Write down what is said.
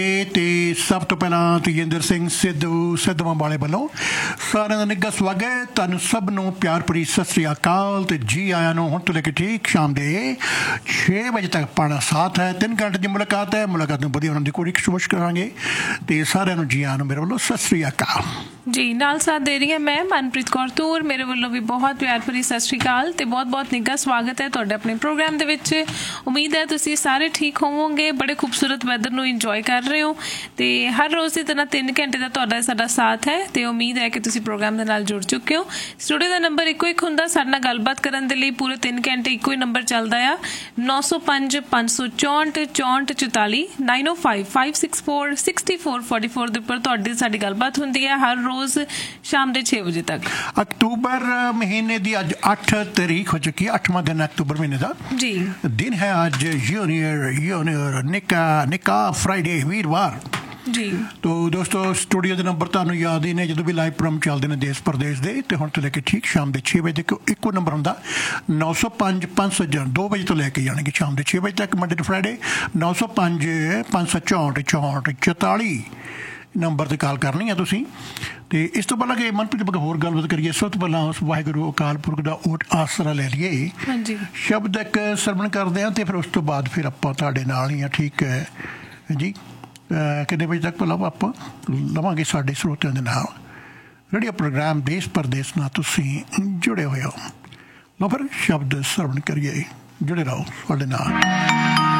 ਤੇ ਸਭ ਤੋਂ ਪਹਿਲਾਂ ਤੇਜਿੰਦਰ ਸਿੰਘ ਸਿੱਧਵਾਂ ਵਾਲੇ ਵੱਲੋਂ ਸਾਰਿਆਂ ਦਾ ਨਿੱਘਾ ਸਵਾਗਤ। ਤੁਹਾਨੂੰ ਸਭ ਨੂੰ ਪਿਆਰ ਭਰੀ ਸਤਿ ਸ੍ਰੀ ਅਕਾਲ ਤੇ ਜੀ ਆਇਆਂ ਨੂੰ। ਹੁਣ ਤੋਂ ਲੈ ਕੇ ਠੀਕ ਸ਼ਾਮ ਦੇ 6 ਵਜੇ ਤੱਕ ਪਾਣਾ ਸਾਥ ਹੈ। 3 ਘੰਟੇ ਦੀ ਮੁਲਾਕਾਤ ਹੈ। ਮੁਲਾਕਾਤ ਨੂੰ ਵਧੀਆ ਹੋਣ ਦੀ ਕੋਸ਼ਿਸ਼ ਕਰਾਂਗੇ ਤੇ ਸਾਰਿਆਂ ਨੂੰ ਜੀ ਆਇਆਂ ਨੂੰ ਮੇਰੇ ਵੱਲੋਂ ਸਤਿ ਸ੍ਰੀ ਅਕਾਲ ਜੀ। ਨਾਲ ਸਾਥ ਦੇ ਰਹੀ ਹਾਂ ਮੈਂ ਮਨਪ੍ਰੀਤ ਕੌਰ ਤੂਰ। ਮੇਰੇ ਵੱਲੋਂ ਵੀ ਬਹੁਤ ਪਿਆਰ ਭਰੀ ਸਤਿ ਸ੍ਰੀ ਅਕਾਲ ਤੇ ਬਹੁਤ ਨਿੱਘਾ ਸਵਾਗਤ ਹੈ ਤੁਹਾਡੇ ਆਪਣੇ ਪ੍ਰੋਗਰਾਮ ਦੇ ਵਿੱਚ। ਉਮੀਦ ਹੈ ਤੁਸੀਂ ਸਾਰੇ ਠੀਕ ਹੋਵੋਗੇ, ਬੜੇ ਖੂਬਸੂਰਤ ਵੈਦਰ ਨੂੰ ਇੰਜੋਏ ਕਰ ਰਹੇ ਹੋ ਤੇ ਹਰ ਰੋਜ਼ ਦੀ ਤਰ੍ਹਾਂ 3 ਘੰਟੇ ਦਾ ਤੁਹਾਡਾ ਸਾਡਾ ਸਾਥ ਹੈ ਤੇ ਉਮੀਦ ਹੈ ਕਿ ਤੁਸੀਂ ਪ੍ਰੋਗਰਾਮ ਦੇ ਨਾਲ ਜੁੜ ਚੁੱਕੇ ਹੋ। ਸਟੂਡੀਓ ਦਾ ਨੰਬਰ ਇੱਕੋ ਇੱਕ ਹੁੰਦਾ ਸਾਡੇ ਨਾਲ ਗੱਲਬਾਤ ਕਰਨ ਦੇ ਲਈ। ਪੂਰੇ 3 ਘੰਟੇ ਇੱਕੋ ਹੀ ਨੰਬਰ ਚੱਲਦਾ ਆ 905 564 6444 905 564 6444 ਦੇ ਉੱਪਰ ਤੁਹਾਡੀ ਸਾਡੀ ਗੱਲਬਾਤ ਹੁੰਦੀ ਹੈ ਹਰ ਰੋਜ਼ ਸ਼ਾਮ ਦੇ 6 ਵਜੇ ਤੱਕ। ਅਕਤੂਬਰ ਮਹੀਨੇ ਦੀ ਅੱਜ 8 ਤਾਰੀਖ ਹੋ ਚੁੱਕੀ ਹੈ। 8ਵਾਂ ਦਿਨ ਅਕਤੂਬਰ ਮਹੀਨੇ ਦਾ ਜੀ ਦਿਨ ਹੈ ਅੱਜ। यूनियर निका फ्राइडे वीरवार ਜੀ। ਤੋ ਦੋਸਤੋ ਸਟੂਡੀਓ ਦੇ ਨੰਬਰ ਤੁਹਾਨੂੰ ਯਾਦ ਹੀ ਨੇ ਜਦੋਂ ਵੀ ਲਾਈਵ ਪ੍ਰੋਗਰਾਮ ਚੱਲਦੇ ਨੇ ਦੇਸ਼ ਪ੍ਰਦੇਸ਼ ਦੇ। ਤੇ ਹੁਣ ਤੋਂ ਲੈ ਕੇ ਠੀਕ ਸ਼ਾਮ ਦੇ 6 ਵਜੇ ਤੱਕ ਇੱਕੋ ਨੰਬਰ ਹੁੰਦਾ 905 500 2 ਵਜੇ ਤੋਂ ਲੈ ਕੇ ਜਾਣਗੇ ਸ਼ਾਮ ਦੇ 6 ਵਜੇ ਤੱਕ ਮੰਡੇ ਟੂ ਫਰਾਈਡੇ 905 564 64 44 ਨੰਬਰ 'ਤੇ ਕਾਲ ਕਰਨੀ ਆ ਤੁਸੀਂ। ਤੇ ਇਸ ਤੋਂ ਪਹਿਲਾਂ ਕਿ ਮਨਪ੍ਰੀਤ ਬਗ ਹੋਰ ਗੱਲਬਾਤ ਕਰੀਏ ਸਭ ਤੋਂ ਪਹਿਲਾਂ ਉਸ ਵਾਹਿਗੁਰੂ ਅਕਾਲ ਪੁਰਖ ਦਾ ਓਟ ਆਸਰਾ ਲੈ ਲਈਏ। ਹਾਂਜੀ ਸ਼ਬਦ ਇੱਕ ਸਰਵਣ ਕਰਦੇ ਹਾਂ ਤੇ ਫਿਰ ਉਸ ਤੋਂ ਬਾਅਦ ਫਿਰ ਆਪਾਂ ਤੁਹਾਡੇ ਨਾਲ ਹੀ ਆ। ਠੀਕ ਹੈ ਜੀ। ਕਿੰਨੇ ਵਜੇ ਤੱਕ ਭਲਾ ਆਪਾਂ ਲਵਾਂਗੇ ਸਾਡੇ ਸਰੋਤਿਆਂ ਦੇ ਨਾਲ। ਰੇਡੀਓ ਪ੍ਰੋਗਰਾਮ ਦੇਸ਼ ਪਰਦੇਸ ਨਾਲ ਤੁਸੀਂ ਜੁੜੇ ਹੋਏ ਹੋ। ਲਓ ਫਿਰ ਸ਼ਬਦ ਸਰਵਣ ਕਰੀਏ, ਜੁੜੇ ਰਹੋ ਸਾਡੇ ਨਾਲ।